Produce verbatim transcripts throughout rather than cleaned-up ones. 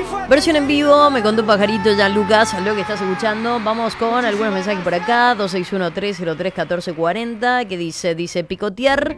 Versión en vivo, me contó un pajarito ya Lucas, lo que estás escuchando. Vamos con algunos mensajes por acá. dos seis uno, tres cero tres, uno cuatro cuatro cero. Que dice, dice picotear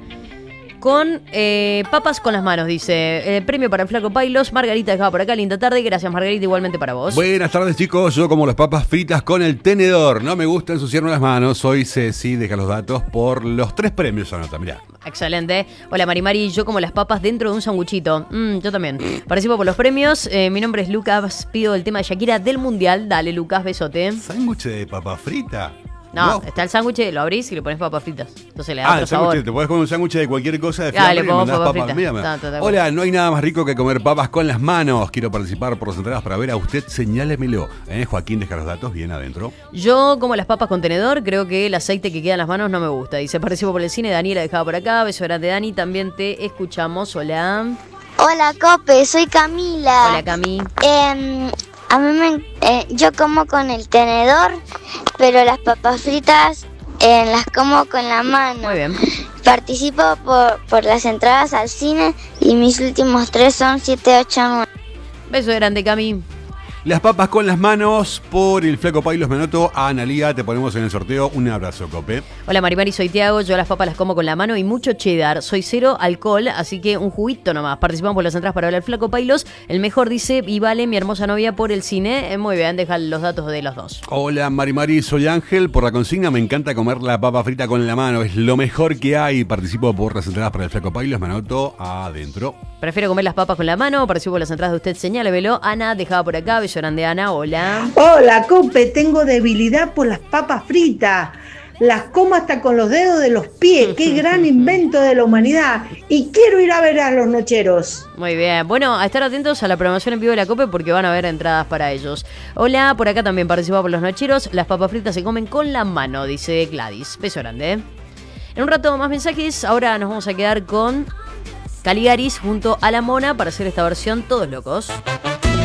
con eh, papas con las manos, dice. Eh, premio para el Flaco Pailos. Margarita dejaba por acá, linda tarde. Gracias, Margarita, igualmente para vos. Buenas tardes, chicos. Yo como las papas fritas con el tenedor. No me gusta ensuciarme las manos. Soy Ceci, deja los datos por los tres premios. Anota, mirá. Excelente. Hola, Marimari. Yo como las papas dentro de un sanguchito. Mm, yo también. Participo por los premios. Eh, mi nombre es Lucas. Pido el tema de Shakira del Mundial. Dale, Lucas, besote. ¿Sándwich de papa frita? No, No, está el sándwich, lo abrís y le pones papas fritas. Entonces le da Ah, otro el sándwich, sabor. te podés comer un sándwich de cualquier cosa de Ah, fiambre le y pongo mandás papas papas. fritas. Mira, mira. Ta, ta, ta, Hola, no hay nada más rico que comer papas con las manos. Quiero participar por las entradas para ver a usted, señálemelo. ¿Eh? Joaquín, deja los datos bien adentro. Yo como las papas con tenedor, creo que el aceite que queda en las manos no me gusta. Dice, participo por el cine, Daniela dejaba por acá. Beso grande, Dani. También te escuchamos. Hola. Hola, Cope, soy Camila. Hola, Cami. Eh, a mí me, eh, yo como con el tenedor, pero las papas fritas eh, las como con la mano. Muy bien. Participo por, por las entradas al cine y mis últimos tres son siete, ocho, nueve. Beso grande, Cami. Las papas con las manos por el Flaco Pailos. Me anoto a Analía. Te ponemos en el sorteo. Un abrazo, Cope. Hola, Marimari, soy Tiago. Yo las papas las como con la mano y mucho cheddar. Soy cero alcohol, así que un juguito nomás. Participamos por las entradas para ver al Flaco Pailos. El mejor dice, y vale mi hermosa novia por el cine. Eh, muy bien, deja los datos de los dos. Hola, Marimari, soy Ángel. Por la consigna, me encanta comer la papa frita con la mano. Es lo mejor que hay. Participo por las entradas para el Flaco Pailos. Me anoto adentro. Prefiero comer las papas con la mano. Participo por las entradas de usted, señálemelo. Ana dejaba por acá. Beso grande, Ana. Hola. Hola, Cope, tengo debilidad por las papas fritas. Las como hasta con los dedos de los pies. ¡Qué gran invento de la humanidad! Y quiero ir a ver a los nocheros. Muy bien. Bueno, a estar atentos a la programación en vivo de la COPE porque van a haber entradas para ellos. Hola, por acá también participa por los nocheros. Las papas fritas se comen con la mano, dice Gladys. Beso grande. En un rato más mensajes. Ahora nos vamos a quedar con Caligaris junto a La Mona para hacer esta versión Todos Locos.